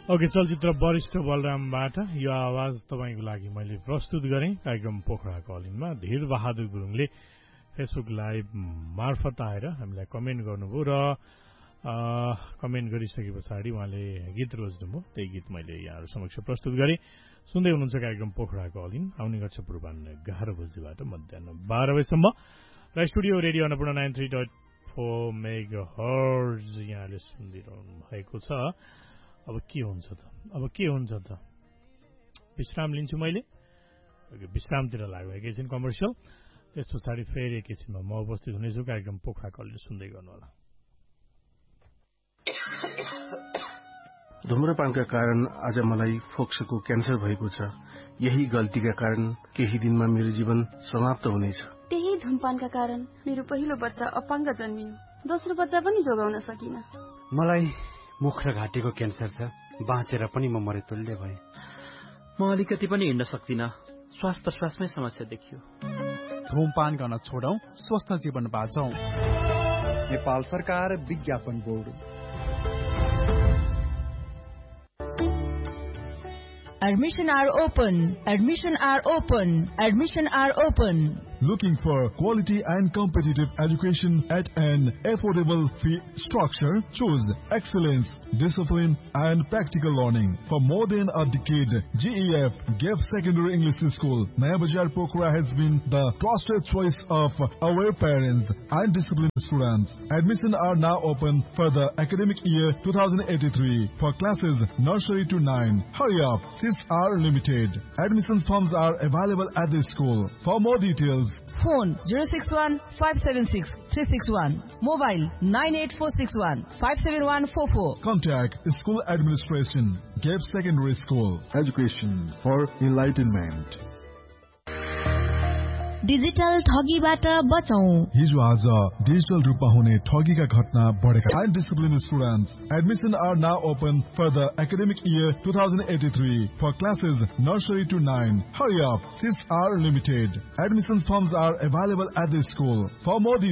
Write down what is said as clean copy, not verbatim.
Okay, चलचित्र वरिष्ठ बलरामबाट यो आवाज तपाईँको लागि मैले प्रस्तुत गरेँ कार्यक्रम पोखरा कलिनमा। धीर बहादुर गुरुङले फेसबुक लाइभ मार्फत आएर हामीलाई कमेन्ट गर्नुभयो र कमेन्ट गरिसके पछाडि उहाँले गीत रोज्नुभयो। त्यही गीत मैले यहाँहरू समक्ष प्रस्तुत गरेँ। सुन्दै हुनुहुन्छ कार्यक्रम पोखरा कलिन, आउने गर्छ पूर्वाह्न 11 बजीबाट मध्याह 12 बजीसम्म र स्टुडियो रेडियो अन्नपूर्ण 93.4 मेगाहर्ज यहाँले सुनिरहनु भएको छ। अब के हुन्छ त विश्राम लिन्छु मैले। विश्रामतिर लाग्यो एकैछिन कमर्सियल, त्यस पछाडि फेरि एकैछिनमा म उपस्थित हुनेछु। कार्यक्रम पोखरा कलिन सुन्दै गर्नुहोला। धुम्रपानका कारण आज मलाई फोक्सोको क्यान्सर भएको छ। यही गल्तीका कारण केही दिनमा मेरो जीवन समाप्त हुनेछ। त्यही धुम्रपानका कारण मेरो पहिलो बच्चा अपाङ्ग जन्मियो, दोस्रो बच्चा पनि जोगाउन सकिन। मलाई मुख र घाँटीको क्यान्सर छ, बाँचेर पनि म मरेतुल्य भएँ। म अलिकति पनि हिँड्न सक्दिनँ, श्वास प्रश्वासमै समस्या देखियो। धूमपान गर्न छोडौं, स्वस्थ जीवन बाँचौं। नेपाल सरकार विज्ञापन board. Admission are open. Admission are open. Admission are open. Looking for quality and competitive education at an affordable fee structure? Choose excellence, discipline, and practical learning. For more than a decade, GEF, GEF Secondary English School, Naya Bazaar Pokhara has been the trusted choice of our parents and disciplined students. Admissions are now open for the academic year 2083 for classes nursery to 9. Hurry up, seats are limited. Admissions forms are available at the school. For more details, phone 061 576 361, mobile 98461 57144. Contact School Administration, GEF Secondary School. Education for enlightenment. Digital ठगीबाट बचौं। हिजो आज digital रूपमा हुने ठगीका घटना बढेका छन्। Disciplined students, admissions are now open for the academic year 2083 for classes nursery to 9. Hurry up, seats are limited. Admissions forms are available at the school. For more details,